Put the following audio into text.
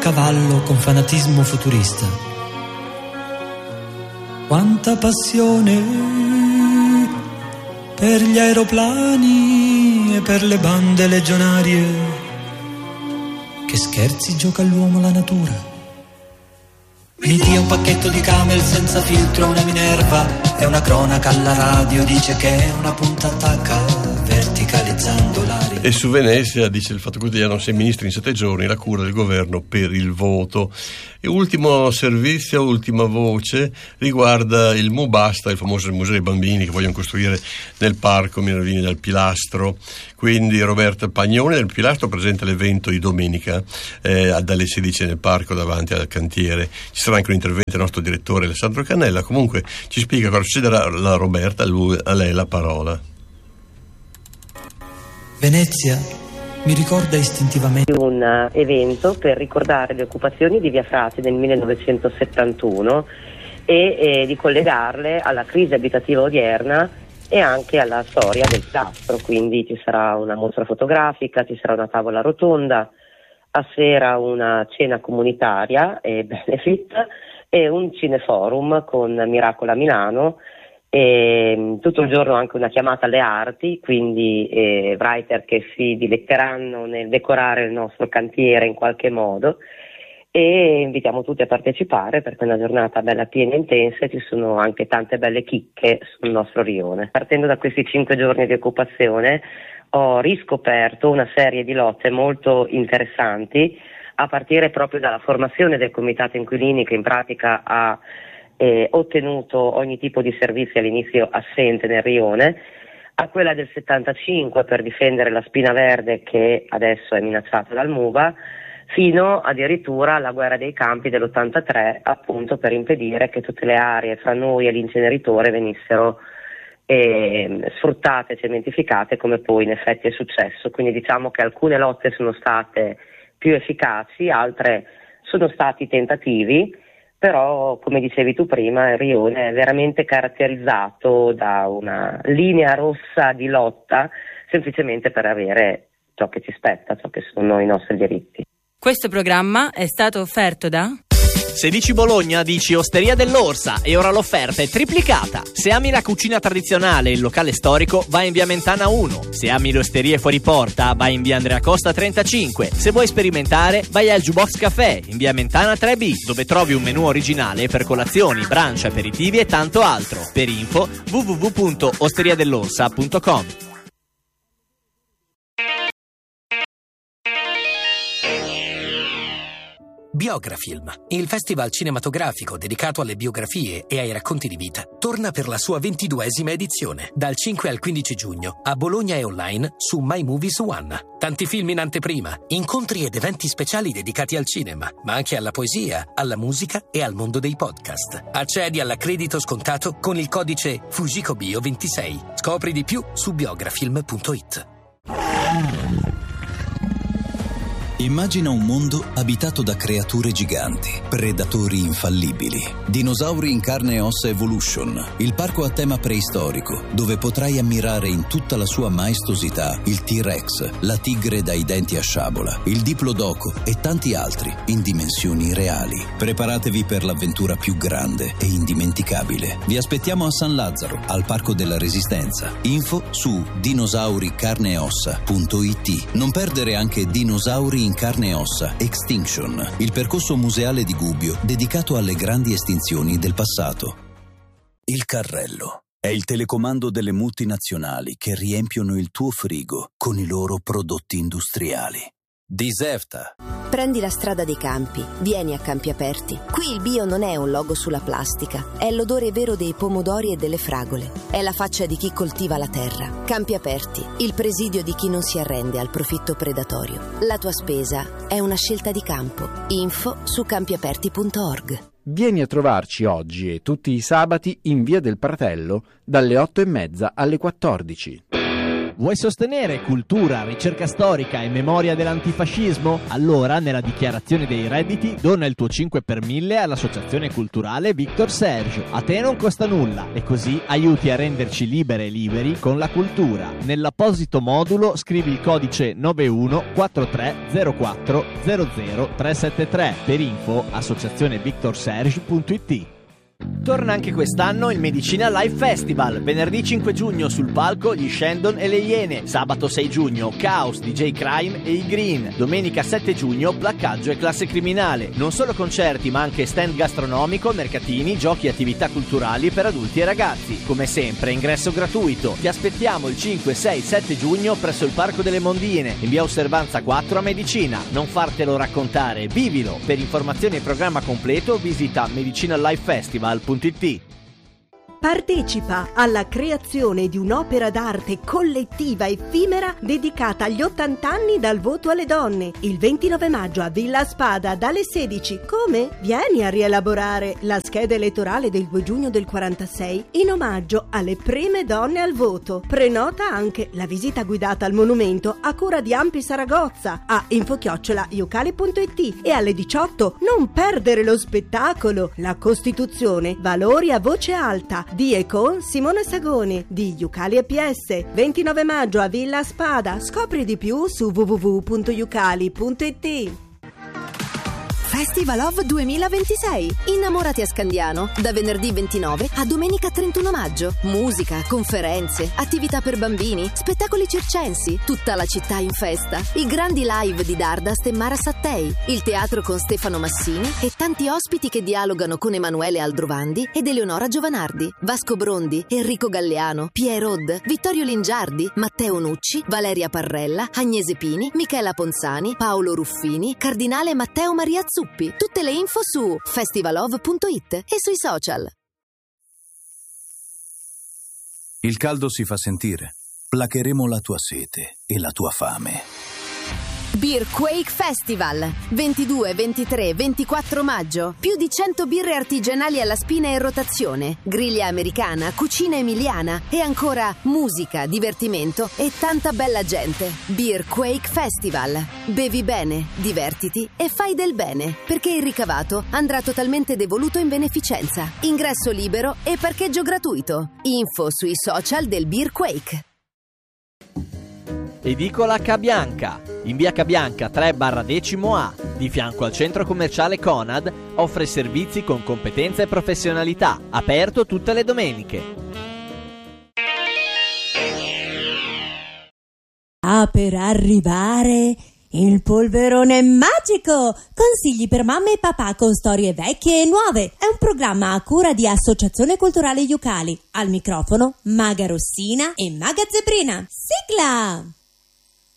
cavallo con fanatismo futurista. Quanta passione per gli aeroplani e per le bande legionarie. Che scherzi gioca l'uomo la natura. Mi dia un pacchetto di Camel senza filtro, una Minerva e una cronaca alla radio. Dice che è una punta attacca verticalizzando l'aria. E su Venezia, dice il Fatto Quotidiano, 6 ministri in 7 giorni, la cura del governo per il voto. E ultimo servizio, ultima voce, riguarda il Mubasta, il famoso museo dei bambini che vogliono costruire nel parco Minervini del Pilastro. Quindi Roberta Pagnoni del Pilastro presenta l'evento di domenica dalle 16 nel parco davanti al cantiere. Ci sarà anche un intervento del nostro direttore Alessandro Cannella. Comunque ci spiega cosa succederà la Roberta, a lei la parola. Venezia mi ricorda istintivamente un evento per ricordare le occupazioni di Via Frati nel 1971 e di collegarle alla crisi abitativa odierna e anche alla storia del Pilastro. Quindi ci sarà una mostra fotografica, ci sarà una tavola rotonda, a sera una cena comunitaria e benefit e un cineforum con Miracola Milano. E tutto il giorno anche una chiamata alle arti, quindi writer che si diletteranno nel decorare il nostro cantiere in qualche modo, e invitiamo tutti a partecipare perché è una giornata bella piena e intensa e ci sono anche tante belle chicche sul nostro rione. Partendo da questi 5 giorni di occupazione ho riscoperto una serie di lotte molto interessanti, a partire proprio dalla formazione del comitato inquilini che in pratica ha ottenuto ogni tipo di servizio all'inizio assente nel rione, a quella del 75 per difendere la spina verde che adesso è minacciata dal MUBA, fino addirittura alla guerra dei campi dell'83, appunto per impedire che tutte le aree fra noi e l'inceneritore venissero sfruttate, cementificate, come poi in effetti è successo. Quindi diciamo che alcune lotte sono state più efficaci, altre sono stati tentativi, però come dicevi tu prima il rione è veramente caratterizzato da una linea rossa di lotta semplicemente per avere ciò che ci spetta, ciò che sono i nostri diritti. Questo programma è stato offerto da... Se dici Bologna, dici Osteria dell'Orsa e ora l'offerta è triplicata. Se ami la cucina tradizionale e il locale storico, vai in via Mentana 1. Se ami le osterie fuori porta, vai in via Andrea Costa 35. Se vuoi sperimentare, vai al Jukebox Café in via Mentana 3B, dove trovi un menù originale per colazioni, brunch, aperitivi e tanto altro. Per info www.osteriadell'orsa.com. Biografilm, il festival cinematografico dedicato alle biografie e ai racconti di vita, torna per la sua 22esima edizione, dal 5 al 15 giugno, a Bologna e online su My Movies One. Tanti film in anteprima, incontri ed eventi speciali dedicati al cinema, ma anche alla poesia, alla musica e al mondo dei podcast. Accedi all'accredito scontato con il codice FUJICOBIO26. Scopri di più su biografilm.it. Immagina un mondo abitato da creature giganti, predatori infallibili. Dinosauri in carne e ossa Evolution, il parco a tema preistorico, dove potrai ammirare in tutta la sua maestosità il T-Rex, la tigre dai denti a sciabola, il Diplodocus e tanti altri in dimensioni reali. Preparatevi per l'avventura più grande e indimenticabile. Vi aspettiamo a San Lazzaro, al Parco della Resistenza. Info su dinosauricarneeossa.it. Non perdere anche Dinosauri in carne e ossa Extinction, il percorso museale di Gubbio dedicato alle grandi estinzioni del passato. Il carrello è il telecomando delle multinazionali che riempiono il tuo frigo con i loro prodotti industriali. Diserta. Prendi la strada dei campi, vieni a Campi Aperti. Qui il bio non è un logo sulla plastica, è l'odore vero dei pomodori e delle fragole. È la faccia di chi coltiva la terra. Campi Aperti, il presidio di chi non si arrende al profitto predatorio. La tua spesa è una scelta di campo. Info su campiaperti.org. Vieni a trovarci oggi e tutti i sabati in Via del Pratello dalle 8:30 alle 14. Vuoi sostenere cultura, ricerca storica e memoria dell'antifascismo? Allora, nella dichiarazione dei redditi, dona il tuo 5 per 1000 all'associazione culturale Victor Serge. A te non costa nulla e così aiuti a renderci libere e liberi con la cultura. Nell'apposito modulo scrivi il codice 914304 00373. Per info associazionevictorserge.it. Torna anche quest'anno il Medicina Live Festival. Venerdì 5 giugno sul palco gli Shandon e le Iene. Sabato 6 giugno Chaos, DJ Crime e i Green. Domenica 7 giugno Placcaggio e Classe Criminale. Non solo concerti ma anche stand gastronomico, mercatini, giochi e attività culturali per adulti e ragazzi. Come sempre ingresso gratuito. Ti aspettiamo il 5, 6, 7 giugno presso il Parco delle Mondine in via Osservanza 4 a Medicina. Non fartelo raccontare, vivilo. Per informazioni e programma completo visita medicinalifefestival.it. Partecipa alla creazione di un'opera d'arte collettiva effimera dedicata agli 80 anni dal voto alle donne. Il 29 maggio a Villa Spada dalle 16. Come? Vieni a rielaborare la scheda elettorale del 2 giugno del 46 in omaggio alle prime donne al voto. Prenota anche la visita guidata al monumento a cura di Ampi Saragozza a info@iucali.it e alle 18 non perdere lo spettacolo La Costituzione, valori a voce alta di e con Simone Sagoni di Iucali EPS. 29 maggio a Villa Spada. Scopri di più su www.iucali.it. Festival of 2026. Innamorati a Scandiano da venerdì 29 a domenica 31 maggio. Musica, conferenze, attività per bambini, spettacoli circensi, tutta la città in festa. I grandi live di Dardast e Mara Sattei, il teatro con Stefano Massini e tanti ospiti che dialogano con Emanuele Aldrovandi ed Eleonora Giovanardi, Vasco Brondi, Enrico Galleano, Piero Od, Vittorio Lingiardi, Matteo Nucci, Valeria Parrella, Agnese Pini, Michela Ponzani, Paolo Ruffini, Cardinale Matteo Maria Zuppi. Tutte le info su festivalov.it e sui social. Il caldo si fa sentire. Placheremo la tua sete e la tua fame. Beerquake Festival 22, 23, 24 maggio. Più di 100 birre artigianali alla spina e rotazione, griglia americana, cucina emiliana e ancora musica, divertimento e tanta bella gente. Beerquake Festival. Bevi bene, divertiti e fai del bene, perché il ricavato andrà totalmente devoluto in beneficenza. Ingresso libero e parcheggio gratuito. Info sui social del Beerquake. Edicola Cabianca. In via Cabianca 3/10A, di fianco al centro commerciale Conad, offre servizi con competenza e professionalità, aperto tutte le domeniche. Per arrivare il polverone magico! Consigli per mamma e papà con storie vecchie e nuove. È un programma a cura di Associazione Culturale Iucali. Al microfono Maga Rossina e Maga Zebrina. Sigla!